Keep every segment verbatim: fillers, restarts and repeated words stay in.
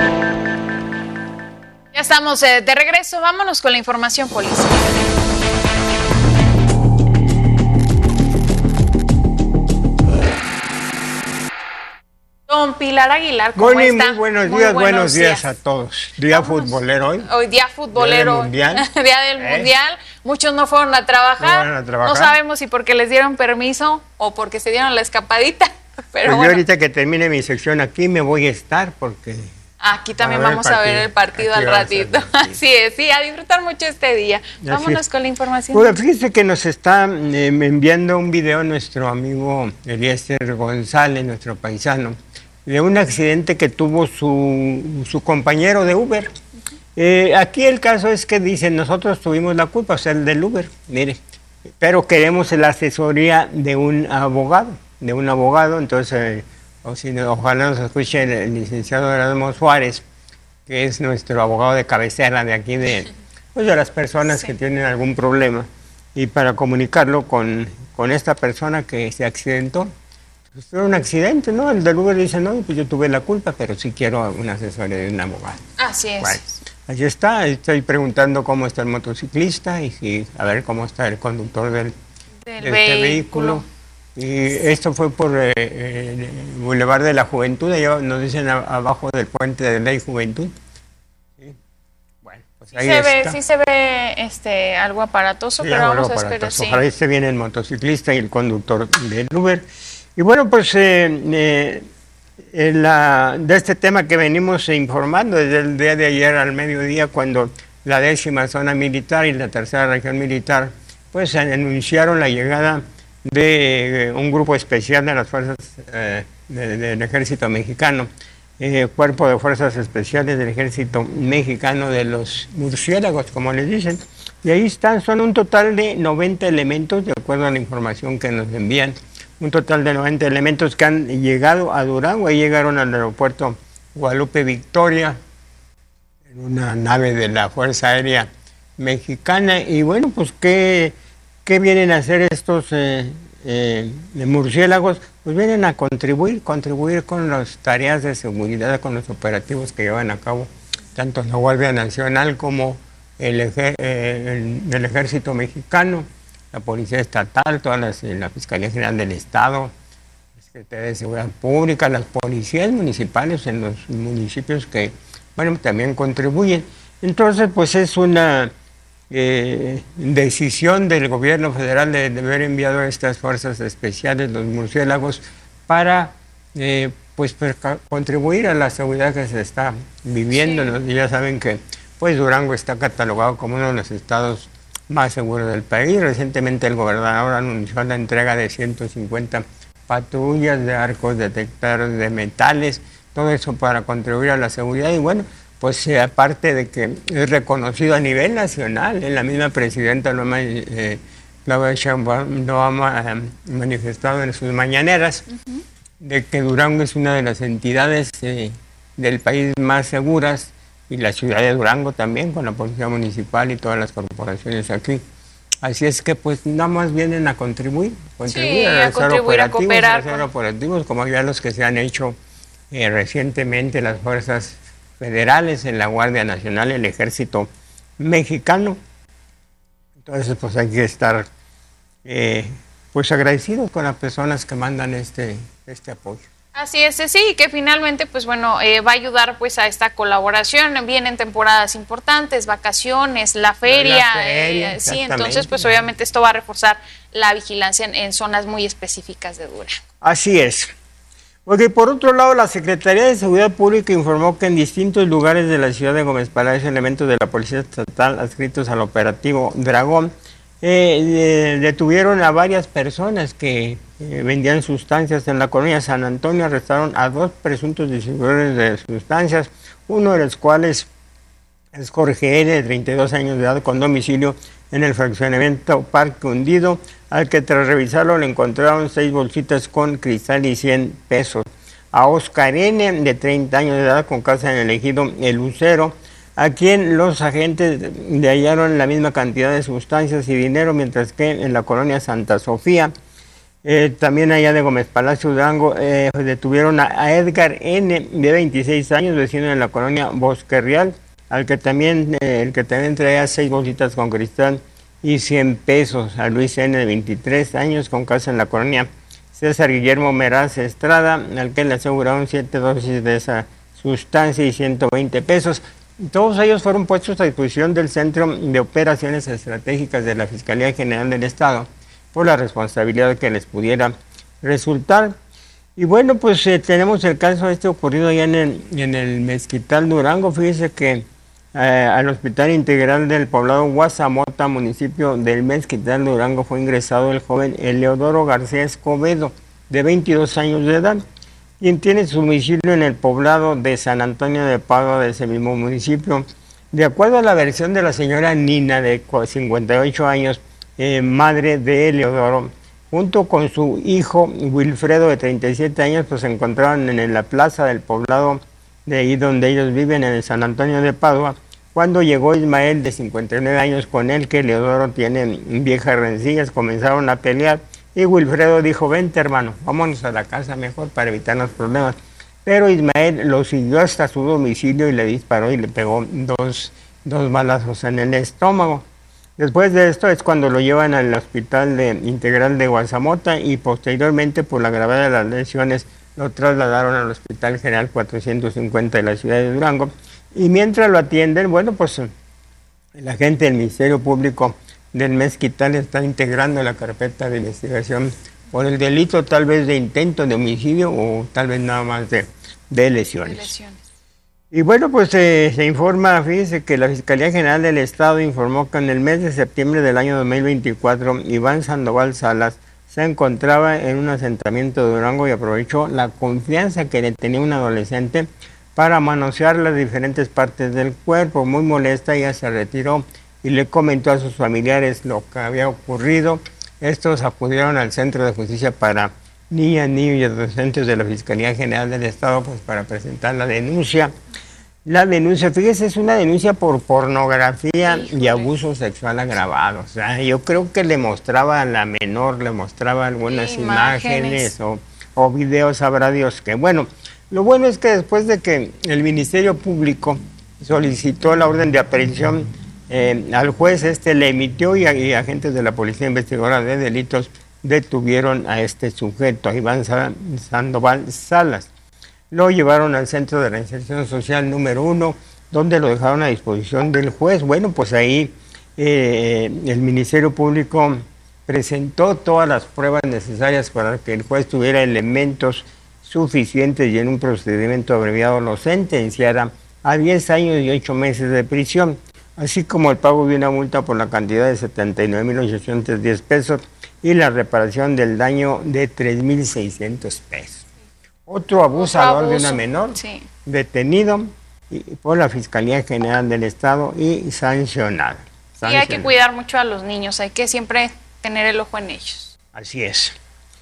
Ya estamos eh, de regreso, vámonos con la información policial. Don Pilar Aguilar, ¿cómo Muy, está? Muy buenos muy días, buenos, buenos días. días a todos. Día Vámonos. futbolero hoy. Hoy día futbolero. Día del mundial. Día del ¿Eh? mundial. Muchos no fueron a trabajar. No, a trabajar. No sabemos si porque les dieron permiso o porque se dieron la escapadita. Pero pues bueno. Yo ahorita que termine mi sección aquí me voy a estar porque... Aquí también vamos a ver el partido, al ratito. Así es, sí, a disfrutar mucho este día. Vámonos con la información. Bueno, fíjese que nos está eh, enviando un video nuestro amigo Eliezer González, nuestro paisano, de un accidente que tuvo su, su compañero de Uber. Eh, aquí el caso es que dicen, nosotros tuvimos la culpa, o sea, el del Uber, mire, pero queremos la asesoría de un abogado, de un abogado, entonces... O si no, ojalá nos escuche el, el licenciado Erasmo Suárez, que es nuestro abogado de cabecera de aquí, de, pues de las personas sí. que tienen algún problema, y para comunicarlo con, con esta persona que se accidentó. Pues fue un accidente, ¿no? El del Uber dice, no, pues yo tuve la culpa, pero sí quiero una asesoría de un abogado. Así es. Bueno, allí está, estoy preguntando cómo está el motociclista y si, a ver cómo está el conductor del, del de vehículo. este vehículo. Y esto fue por eh, eh, Boulevard de la Juventud, allá nos dicen a, abajo del puente de Ley Juventud. ¿Sí? Bueno, pues ahí sí se está. ve, sí se ve este, algo aparatoso, sí, pero vamos a esperar. Sí. Ojalá esté bien el motociclista y el conductor del Uber. Y bueno, pues eh, eh, la, de este tema que venimos informando desde el día de ayer al mediodía, cuando la décima zona militar y la tercera región militar pues anunciaron la llegada de eh, un grupo especial de las fuerzas eh, de, del ejército mexicano, eh, cuerpo de fuerzas especiales del ejército mexicano de los murciélagos, como les dicen, y ahí están, son un total de noventa elementos, de acuerdo a la información que nos envían, un total de noventa elementos que han llegado a Durango, ahí llegaron al aeropuerto Guadalupe Victoria, en una nave de la Fuerza Aérea Mexicana, y bueno, pues qué... ¿Qué vienen a hacer estos eh, eh, murciélagos? Pues vienen a contribuir, contribuir con las tareas de seguridad, con los operativos que llevan a cabo tanto la Guardia Nacional como el, ejer, eh, el, el Ejército Mexicano, la Policía Estatal, todas las, la Fiscalía General del Estado, la Secretaría de Seguridad Pública, las policías municipales en los municipios que, bueno, también contribuyen. Entonces, pues es una... Eh, decisión del gobierno federal de, de haber enviado a estas fuerzas especiales, los murciélagos, para eh, pues, per, contribuir a la seguridad que se está viviendo. Sí. ¿No? Ya saben que pues Durango está catalogado como uno de los estados más seguros del país. Recientemente el gobernador anunció la entrega de ciento cincuenta patrullas de arcos detectores de metales, todo eso para contribuir a la seguridad. Y bueno, pues eh, aparte de que es reconocido a nivel nacional, en la misma presidenta lo, eh, Claudia Sheinbaum lo ha eh, manifestado en sus mañaneras, uh-huh. de que Durango es una de las entidades eh, del país más seguras, y la ciudad de Durango también, con la policía municipal y todas las corporaciones aquí. Así es que pues nada más vienen a contribuir, contribuir sí, a, a contribuir, a cooperar. A hacer operativos, como ya los que se han hecho eh, recientemente las fuerzas federales, en la Guardia Nacional, el Ejército Mexicano. Entonces, pues hay que estar eh, pues agradecidos con las personas que mandan este, este apoyo. Así es, sí, que finalmente, pues bueno, eh, va a ayudar pues a esta colaboración. Vienen temporadas importantes, vacaciones, la feria, la feria eh, sí, entonces pues obviamente esto va a reforzar la vigilancia en, en zonas muy específicas de Durango. Así es. Porque por otro lado, la Secretaría de Seguridad Pública informó que en distintos lugares de la ciudad de Gómez Palacio, elementos de la Policía Estatal adscritos al operativo Dragón, eh, detuvieron a varias personas que eh, vendían sustancias en la colonia San Antonio. Arrestaron a dos presuntos distribuidores de sustancias, uno de los cuales es Jorge N., de treinta y dos años de edad, con domicilio en el fraccionamiento Parque Hundido, al que tras revisarlo le encontraron seis bolsitas con cristal y cien pesos. A Oscar N., de treinta años de edad, con casa en el ejido El Lucero, a quien los agentes le hallaron la misma cantidad de sustancias y dinero, mientras que en la colonia Santa Sofía Eh, también allá de Gómez Palacio, Durango, eh, detuvieron a, a Edgar N., de veintiséis años, vecino de la colonia Bosque Real, al que también, eh, el que también traía seis bolsitas con cristal y cien pesos. A Luis N., de veintitrés años, con casa en la colonia César Guillermo Meraz Estrada, al que le aseguraron siete dosis de esa sustancia y ciento veinte pesos. Todos ellos fueron puestos a disposición del Centro de Operaciones Estratégicas de la Fiscalía General del Estado por la responsabilidad que les pudiera resultar. Y bueno, pues eh, tenemos el caso este ocurrido allá en el, en el Mezquital, Durango. Fíjese que eh, al Hospital Integral del poblado Guazamota, municipio del Mezquital, Durango, fue ingresado el joven Eleodoro García Escobedo, de veintidós años de edad, quien tiene su domicilio en el poblado de San Antonio de Padua, de ese mismo municipio. De acuerdo a la versión de la señora Nina, de cincuenta y ocho años, eh, madre de Eleodoro, junto con su hijo Wilfredo, de treinta y siete años, pues se encontraban en la plaza del poblado de ahí donde ellos viven, en el San Antonio de Padua, cuando llegó Ismael, de cincuenta y nueve años, con él, que Eleodoro tiene viejas rencillas. Comenzaron a pelear y Wilfredo dijo: vente, hermano, vámonos a la casa mejor para evitar los problemas. Pero Ismael lo siguió hasta su domicilio y le disparó y le pegó dos, dos balazos en el estómago. Después de esto es cuando lo llevan al Hospital de, Integral de Guazamota, y posteriormente, por la gravedad de las lesiones, lo trasladaron al Hospital General cuatrocientos cincuenta de la ciudad de Durango. Y mientras lo atienden, bueno, pues el agente del Ministerio Público del Mezquital está integrando la carpeta de investigación por el delito tal vez de intento de homicidio o tal vez nada más de, de lesiones. De lesiones. Y bueno, pues eh, se informa, fíjese, que la Fiscalía General del Estado informó que en el mes de septiembre del año dos mil veinticuatro, Iván Sandoval Salas se encontraba en un asentamiento de Durango y aprovechó la confianza que le tenía un adolescente para manosear las diferentes partes del cuerpo. Muy molesta, ella se retiró y le comentó a sus familiares lo que había ocurrido. Estos acudieron al Centro de Justicia para Niñas, Niños y Adolescentes de la Fiscalía General del Estado, pues para presentar la denuncia. La denuncia, fíjese, es una denuncia por pornografía y abuso sexual agravado. O sea, yo creo que le mostraba a la menor, le mostraba algunas sí, imágenes, imágenes o, o videos, sabrá Dios que. Bueno, lo bueno es que después de que el Ministerio Público solicitó la orden de aprehensión eh, al juez, este le emitió y, y agentes de la Policía Investigadora de Delitos detuvieron a este sujeto, a Iván Sandoval Salas. Lo llevaron al Centro de Reinserción Social número uno, donde lo dejaron a disposición del juez. Bueno, pues ahí eh, el Ministerio Público presentó todas las pruebas necesarias para que el juez tuviera elementos suficientes y en un procedimiento abreviado lo sentenciara a diez años y ocho meses de prisión, así como el pago de una multa por la cantidad de setenta y nueve mil ochocientos diez pesos y la reparación del daño de tres mil seiscientos pesos. Otro abusador de una menor, sí, detenido por la Fiscalía General del Estado y sancionado. Y hay que cuidar mucho a los niños, hay que siempre tener el ojo en ellos. Así es.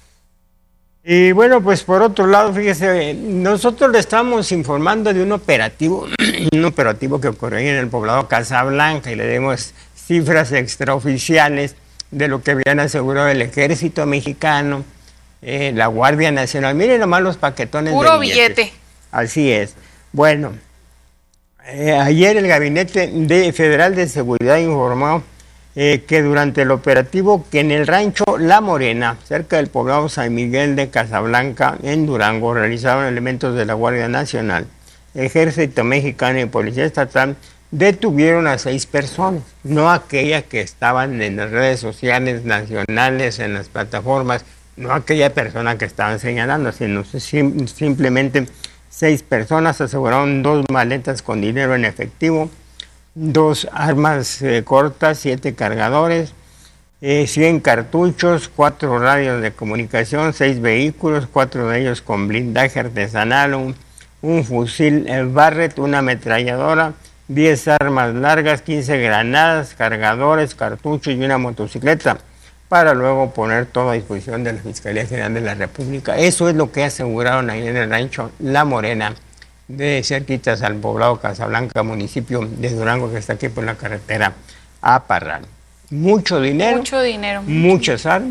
Y bueno, pues por otro lado, fíjese, nosotros le estamos informando de un operativo, un operativo que ocurrió en el poblado Casablanca, y le demos cifras extraoficiales de lo que habían asegurado el Ejército Mexicano, Eh, la Guardia Nacional. Miren nomás los paquetones puro de billetes. billete. Así es. Bueno, eh, ayer el Gabinete de Federal de Seguridad informó eh, que durante el operativo que en el rancho La Morena, cerca del poblado San Miguel de Casablanca, en Durango, realizaron elementos de la Guardia Nacional, Ejército Mexicano y Policía Estatal, detuvieron a seis personas, no aquellas que estaban en las redes sociales nacionales, en las plataformas, no aquella persona que estaban señalando, sino sim simplemente seis personas. Aseguraron dos maletas con dinero en efectivo, dos armas eh, cortas, siete cargadores, eh, cien cartuchos, cuatro radios de comunicación, seis vehículos, cuatro de ellos con blindaje artesanal, un, un fusil eh, Barrett, una ametralladora, diez armas largas, quince granadas, cargadores, cartuchos y una motocicleta, para luego poner todo a disposición de la Fiscalía General de la República. Eso es lo que aseguraron ahí en el rancho La Morena, de cerquitas al poblado Casablanca, municipio de Durango, que está aquí por la carretera a Parral. Mucho dinero. Mucho dinero. Muchas armas,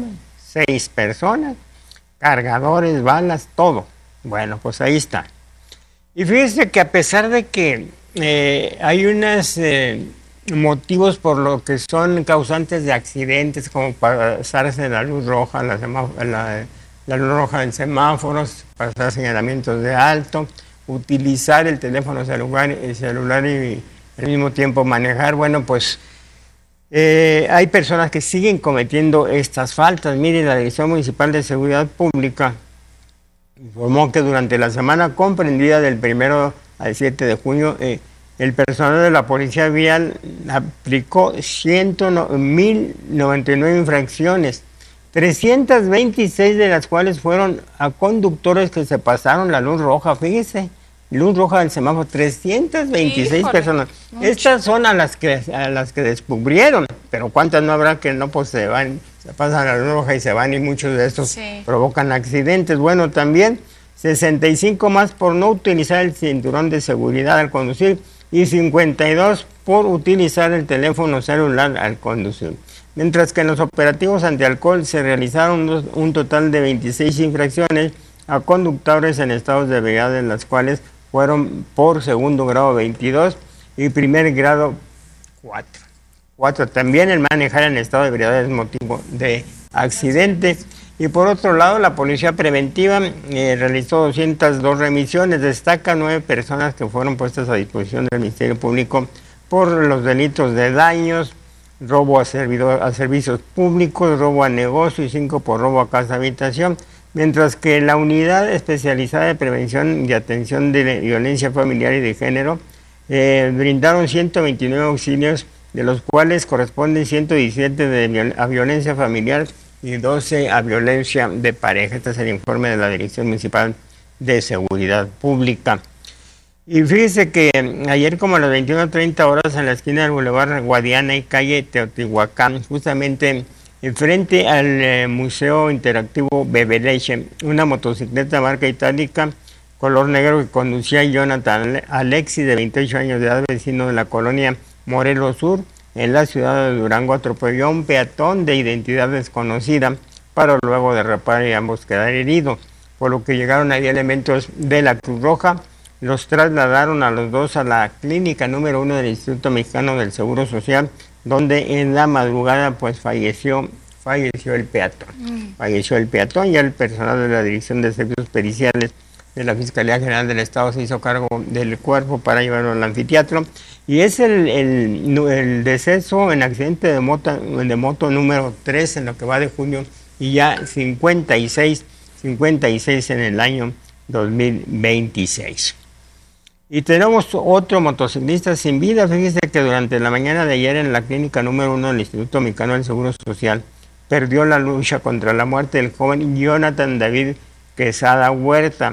seis personas, cargadores, balas, todo. Bueno, pues ahí está. Y fíjese que a pesar de que eh, hay unos eh, motivos por lo que son causantes de accidentes, como pasarse la luz roja, la, la, la luz roja en semáforos, pasar señalamientos de alto, utilizar el teléfono celular, el celular y al mismo tiempo manejar, bueno, pues eh, hay personas que siguen cometiendo estas faltas. Mire, la Dirección Municipal de Seguridad Pública informó que durante la semana comprendida del primero al siete de junio, eh, el personal de la Policía Vial aplicó mil noventa y nueve infracciones, trescientas veintiséis de las cuales fueron a conductores que se pasaron la luz roja. Fíjese, luz roja del semáforo, trescientas veintiséis Híjole, personas. Mucho. Estas son a las que a las que descubrieron, pero cuántas no habrá que no, pues se van, se pasan la luz roja y se van, y muchos de estos sí. provocan accidentes. Bueno, también sesenta y cinco más por no utilizar el cinturón de seguridad al conducir y cincuenta y dos por utilizar el teléfono celular al conducir. Mientras que en los operativos antialcohol se realizaron un total de veintiséis infracciones a conductores en estados de ebriedad, en las cuales fueron por segundo grado veintidós y primer grado cuatro. cuatro. También el manejar en estado de ebriedad es motivo de accidente. Y por otro lado, la Policía Preventiva eh, realizó doscientas dos remisiones. Destaca nueve personas que fueron puestas a disposición del Ministerio Público por los delitos de daños, robo a, servidor, a servicios públicos, robo a negocio y cinco por robo a casa habitación. Mientras que la Unidad Especializada de Prevención y Atención de Violencia Familiar y de Género eh, brindaron ciento veintinueve auxilios, de los cuales corresponden ciento diecisiete de viol a violencia familiar y doce a violencia de pareja. Este es el informe de la Dirección Municipal de Seguridad Pública. Y fíjese que ayer, como a las veintiuna treinta horas, en la esquina del Boulevard Guadiana y calle Teotihuacán, justamente frente al eh, Museo Interactivo Bebeleche, una motocicleta marca itálica color negro que conducía Jonathan Alexis, de veintiocho años de edad, vecino de la colonia Morelos Sur, en la ciudad de Durango, atropelló a un peatón de identidad desconocida para luego derrapar y ambos quedar heridos, por lo que llegaron ahí elementos de la Cruz Roja. Los trasladaron a los dos a la clínica número uno del Instituto Mexicano del Seguro Social, donde en la madrugada pues falleció, falleció el peatón. Mm. Falleció el peatón. Ya el personal de la Dirección de Servicios Periciales de la Fiscalía General del Estado se hizo cargo del cuerpo para llevarlo al anfiteatro. Y es el, el, el deceso en accidente de moto, de moto número tres en lo que va de junio, y ya cincuenta y seis en el año dos mil veintiséis. Y tenemos otro motociclista sin vida. Fíjese que durante la mañana de ayer, en la clínica número uno del Instituto Mexicano del Seguro Social, perdió la lucha contra la muerte del joven Jonathan David Quesada Huerta,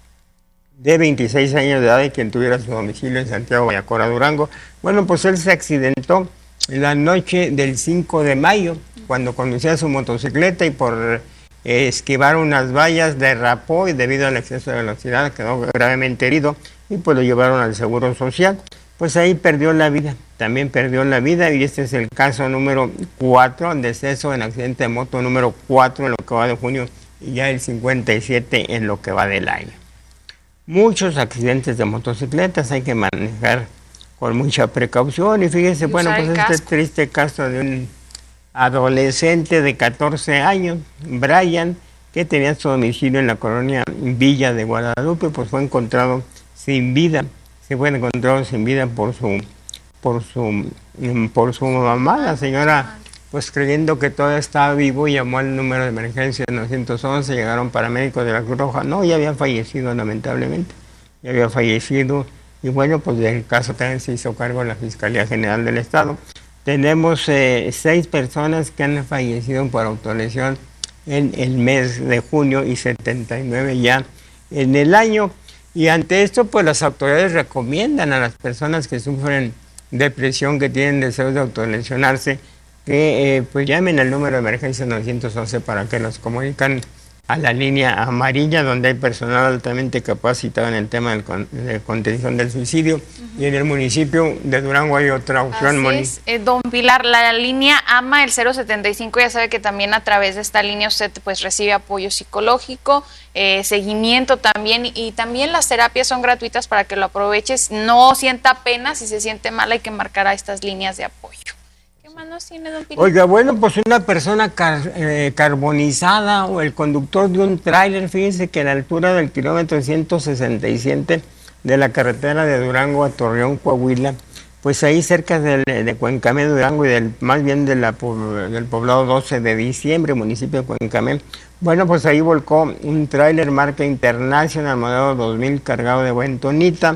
de veintiséis años de edad, y quien tuviera su domicilio en Santiago Bayacora, Durango. Bueno, pues él se accidentó la noche del cinco de mayo, cuando conducía su motocicleta y por eh, esquivar unas vallas derrapó, y debido al exceso de velocidad quedó gravemente herido, y pues lo llevaron al Seguro Social. Pues ahí perdió la vida, también perdió la vida, y este es el caso número cuatro, deceso en accidente de moto número cuatro en lo que va de junio, y ya el cincuenta y siete en lo que va del año. Muchos accidentes de motocicletas, hay que manejar con mucha precaución. Y fíjese, bueno, pues este casco. Triste caso de un adolescente de catorce años, Brian, que tenía su domicilio en la colonia Villa de Guadalupe, pues fue encontrado sin vida. Se fue encontrado sin vida por su, por su, por su mamá, la señora, pues creyendo que todo estaba vivo, llamó al número de emergencia nueve once, llegaron paramédicos de la Cruz Roja. No, ya había fallecido, lamentablemente, ya había fallecido. Y bueno, pues del caso también se hizo cargo la Fiscalía General del Estado. Tenemos eh, seis personas que han fallecido por autolesión en el mes de junio y setenta y nueve ya en el año. Y ante esto, pues las autoridades recomiendan a las personas que sufren depresión, que tienen deseos de autolesionarse, que eh, pues llamen al número de emergencia nueve once para que los comunican a la línea amarilla, donde hay personal altamente capacitado en el tema del con, de contención del suicidio. Uh-huh. Y en el municipio de Durango hay otra opción, Moni. Así es, eh, don Pilar, la línea AMA, el cero setenta y cinco, ya sabe que también a través de esta línea usted pues recibe apoyo psicológico, eh, seguimiento también, y también las terapias son gratuitas para que lo aproveches. No sienta pena, si se siente mal hay que marcar a estas líneas de apoyo. Manos tiene, don Pilar? Oiga, bueno, pues una persona car eh, carbonizada o el conductor de un tráiler, fíjese que a la altura del kilómetro ciento sesenta y siete de la carretera de Durango a Torreón, Coahuila, pues ahí cerca del, de Cuencamé, Durango, y del, más bien de la, del poblado doce de diciembre, municipio de Cuencamé, bueno, pues ahí volcó un tráiler marca International modelo dos mil cargado de bentonita.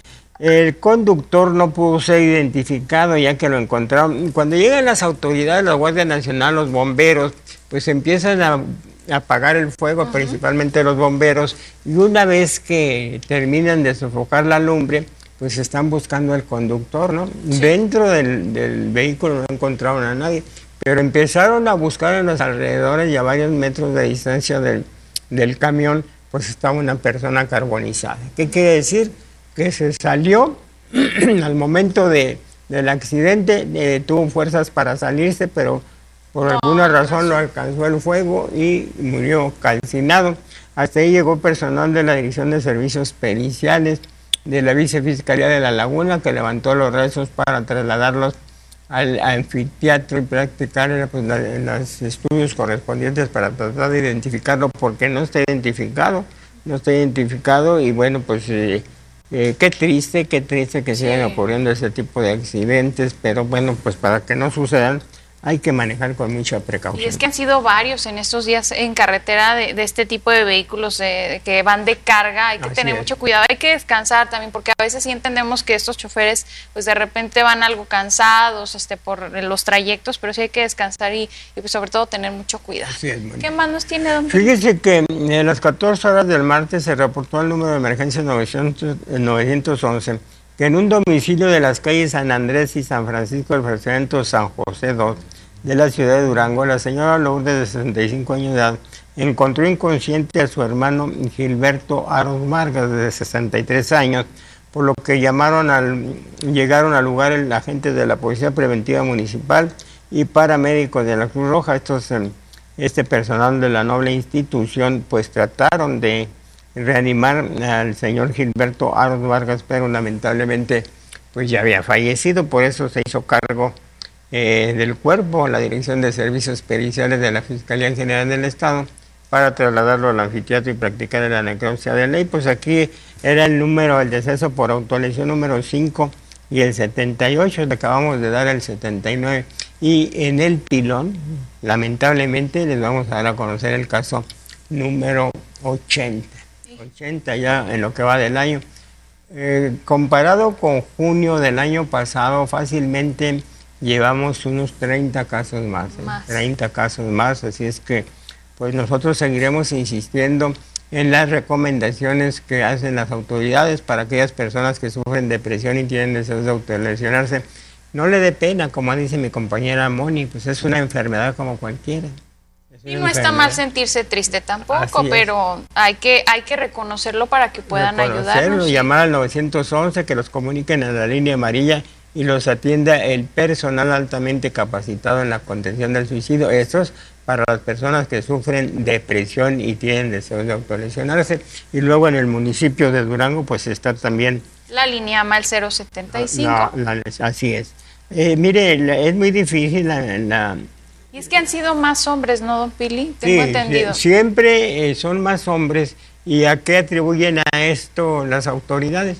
El conductor no pudo ser identificado ya que lo encontraron. Cuando llegan las autoridades, la Guardia Nacional, los bomberos, pues empiezan a, a apagar el fuego, uh-huh. principalmente los bomberos, y una vez que terminan de sofocar la lumbre, pues están buscando al conductor, ¿no? Sí. Dentro del, del vehículo no encontraron a nadie, pero empezaron a buscar en los alrededores y a varios metros de distancia del, del camión, pues estaba una persona carbonizada. ¿Qué quiere decir? Que se salió al momento de, del accidente, eh, tuvo fuerzas para salirse, pero por oh, alguna razón lo alcanzó el fuego y murió calcinado. Hasta ahí llegó personal de la Dirección de Servicios Periciales de la Vicefiscalía de La Laguna, que levantó los restos para trasladarlos al anfiteatro y practicar pues, la, los estudios correspondientes para tratar de identificarlo, porque no está identificado, no está identificado y bueno, pues... Eh, Eh, qué triste, qué triste que sigan sí. ocurriendo ese tipo de accidentes, pero bueno, pues para que no sucedan hay que manejar con mucha precaución. Y es que han sido varios en estos días en carretera de, de este tipo de vehículos de, que van de carga, hay que Así tener es. mucho cuidado, hay que descansar también, porque a veces sí entendemos que estos choferes pues de repente van algo cansados este por los trayectos, pero sí hay que descansar y, y pues sobre todo tener mucho cuidado. Así es, ¿Qué más nos tiene, don Fíjese que a las catorce horas del martes se reportó el número de emergencia novecientos once, que en un domicilio de las calles San Andrés y San Francisco del fraccionamiento San José dos de la ciudad de Durango, la señora Lourdes, de sesenta y cinco años de edad, encontró inconsciente a su hermano Gilberto Aros Vargas, de sesenta y tres años, por lo que llamaron al, llegaron al lugar el agente de la Policía Preventiva Municipal y paramédicos de la Cruz Roja. Estos, este personal de la noble institución pues trataron de reanimar al señor Gilberto Aros Vargas, pero lamentablemente pues ya había fallecido. Por eso se hizo cargo eh, del cuerpo la Dirección de Servicios Periciales de la Fiscalía General del Estado para trasladarlo al anfiteatro y practicar la necropsia de ley. Pues aquí era el número del deceso por autolesión número cinco y el setenta y ocho, le acabamos de dar el setenta y nueve, y en el pilón lamentablemente les vamos a dar a conocer el caso número ochenta. ochenta ya en lo que va del año. Eh, comparado con junio del año pasado, fácilmente llevamos unos treinta casos más, ¿eh? más. treinta casos más, así es que pues nosotros seguiremos insistiendo en las recomendaciones que hacen las autoridades para aquellas personas que sufren depresión y tienen deseos de autolesionarse. No le dé pena, como dice mi compañera Moni, pues es una enfermedad como cualquiera. Y no está mal sentirse triste tampoco, pero hay que hay que reconocerlo para que puedan ayudarnos. Llamar al novecientos once, que los comuniquen a la línea amarilla y los atienda el personal altamente capacitado en la contención del suicidio. Esto es para las personas que sufren depresión y tienen deseos de autolesionarse. Y luego en el municipio de Durango pues está también la línea AMA, el cero setenta y cinco. La, la, así es. Eh, mire, la, es muy difícil la... la Y es que han sido más hombres, ¿no, don Pili? Tengo sí, entendido. Siempre eh, son más hombres. ¿Y a qué atribuyen a esto las autoridades?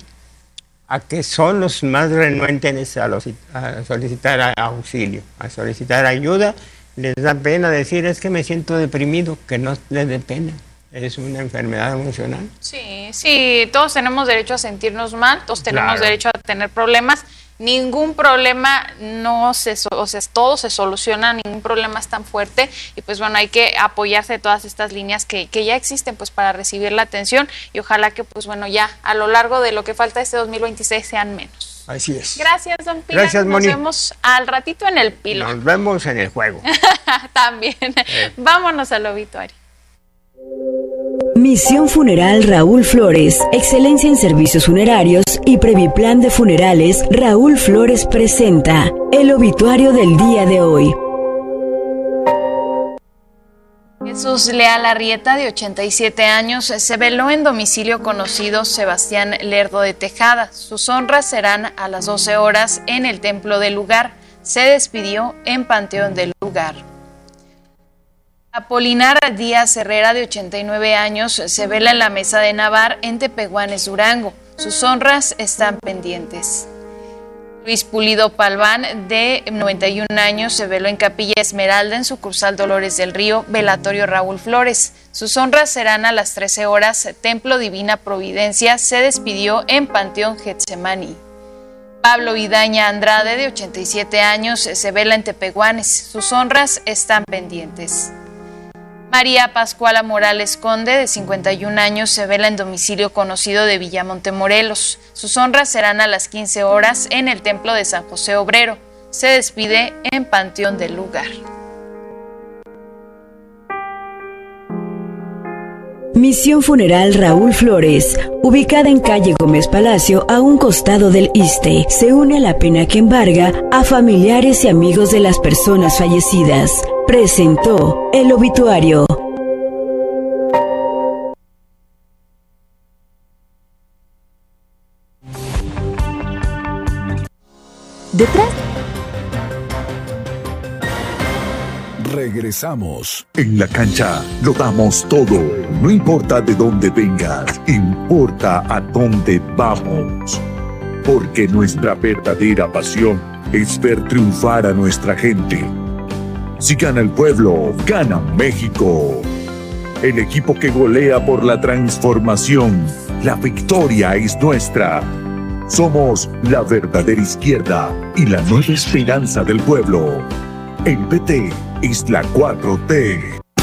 A que son los más renuentes a, los, a solicitar auxilio, a solicitar ayuda. Les da pena decir, es que me siento deprimido, que no les dé pena. Es una enfermedad emocional. Sí, sí, todos tenemos derecho a sentirnos mal, todos tenemos Claro. derecho a tener problemas. Ningún problema no se, o sea, todo se soluciona, ningún problema es tan fuerte y pues bueno, hay que apoyarse de todas estas líneas que, que ya existen pues para recibir la atención y ojalá que pues bueno, ya a lo largo de lo que falta este dos mil veintiséis sean menos. Así es. Gracias, don Pilar. Gracias, Nos Moni. vemos al ratito en el pilón. Nos vemos en el juego. También. Eh. Vámonos al obituario. Misión Funeral Raúl Flores, excelencia en servicios funerarios y Previplan de Funerales. Raúl Flores presenta el obituario del día de hoy. Jesús Leal Arrieta, de ochenta y siete años, se veló en domicilio conocido Sebastián Lerdo de Tejada. Sus honras serán a las doce horas en el templo del lugar. Se despidió en Panteón del lugar. Apolinar Díaz Herrera, de ochenta y nueve años, se vela en la Mesa de Navar en Tepehuanes, Durango. Sus honras están pendientes. Luis Pulido Palván, de noventa y un años, se veló en Capilla Esmeralda en sucursal Dolores del Río, velatorio Raúl Flores. Sus honras serán a las trece horas. Templo Divina Providencia se despidió en Panteón Getsemaní. Pablo Vidaña Andrade, de ochenta y siete años, se vela en Tepehuanes. Sus honras están pendientes. María Pascuala Morales Conde, de cincuenta y un años, se vela en domicilio conocido de Villamonte, Morelos. Sus honras serán a las quince horas en el Templo de San José Obrero. Se despide en Panteón del lugar. Misión Funeral Raúl Flores, ubicada en calle Gómez Palacio, a un costado del ISSSTE, se une a la pena que embarga a familiares y amigos de las personas fallecidas. Presentó el obituario. Detrás. Regresamos. En la cancha lo damos todo. No importa de dónde vengas, importa a dónde vamos. Porque nuestra verdadera pasión es ver triunfar a nuestra gente. Si gana el pueblo, gana México. El equipo que golea por la transformación. La victoria es nuestra. Somos la verdadera izquierda y la nueva esperanza del pueblo. El P T es la cuatro T.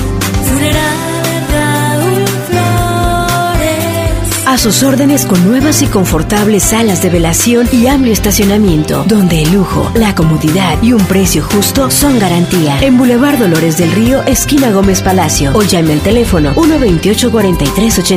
A sus órdenes con nuevas y confortables salas de velación y amplio estacionamiento, donde el lujo, la comodidad y un precio justo son garantía. En Boulevard Dolores del Río, esquina Gómez Palacio, o llame al teléfono uno veintiocho cuarenta y tres ochenta.